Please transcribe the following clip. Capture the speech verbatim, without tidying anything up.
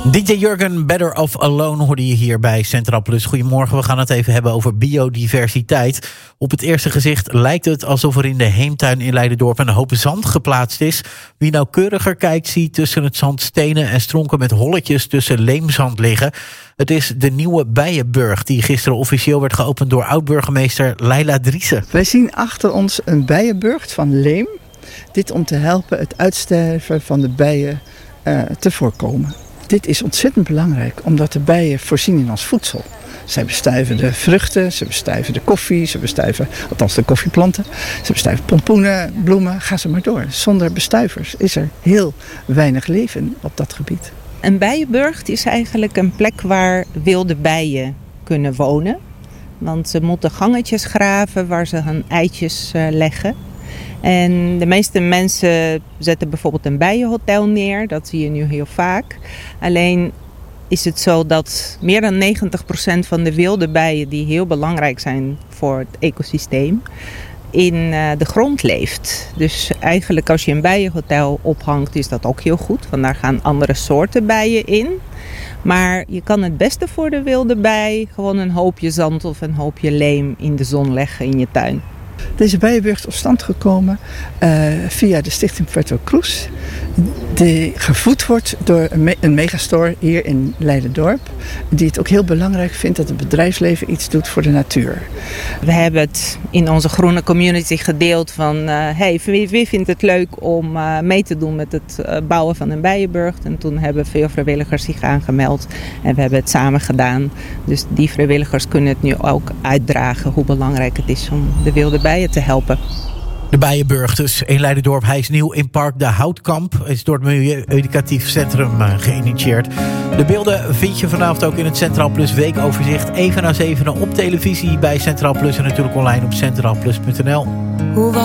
D J Jurgen, Better Off Alone, hoorde je hier bij Centraal Plus. Goedemorgen, we gaan het even hebben over biodiversiteit. Op het eerste gezicht lijkt het alsof er in de heemtuin in Leiderdorp een hoop zand geplaatst is. Wie nauwkeuriger kijkt, ziet tussen het zand stenen en stronken met holletjes tussen leemzand liggen. Het is de nieuwe Bijenburg die gisteren officieel werd geopend door oud-burgemeester Leila Driessen. Wij zien achter ons een bijenburcht van leem. Dit om te helpen het uitsterven van de bijen uh, te voorkomen. Dit is ontzettend belangrijk, omdat de bijen voorzien in ons voedsel. Zij bestuiven de vruchten, ze bestuiven de koffie, ze bestuiven, althans de koffieplanten. Ze bestuiven pompoenen, bloemen, ga ze maar door. Zonder bestuivers is er heel weinig leven op dat gebied. Een bijenburcht is eigenlijk een plek waar wilde bijen kunnen wonen. Want ze moeten gangetjes graven waar ze hun eitjes uh, leggen. En de meeste mensen zetten bijvoorbeeld een bijenhotel neer. Dat zie je nu heel vaak. Alleen is het zo dat meer dan negentig procent van de wilde bijen, die heel belangrijk zijn voor het ecosysteem, in uh, de grond leeft. Dus eigenlijk als je een bijenhotel ophangt, is dat ook heel goed. Want daar gaan andere soorten bijen in. Maar je kan het beste voor de wilde bij gewoon een hoopje zand of een hoopje leem in de zon leggen in je tuin. Deze bijenburcht is tot stand gekomen uh, via de stichting Puerto Cruz. Die gevoed wordt door een, me- een megastore hier in Leiderdorp. Die het ook heel belangrijk vindt dat het bedrijfsleven iets doet voor de natuur. We hebben het in onze groene community gedeeld van Uh, hey, wie, wie vindt het leuk om uh, mee te doen met het uh, bouwen van een bijenburcht? En toen hebben veel vrijwilligers zich aangemeld. En we hebben het samen gedaan. Dus die vrijwilligers kunnen het nu ook uitdragen hoe belangrijk het is om de wilde bijen te helpen. De Bijenburg dus in Leiderdorp. Hij is nieuw in Park de Houtkamp. Is door het Milieu-Educatief Centrum uh, geïnitieerd. De beelden vind je vanavond ook in het Centraal Plus weekoverzicht. Even na zevenen op televisie bij Centraal Plus en natuurlijk online op centraalplus punt n l.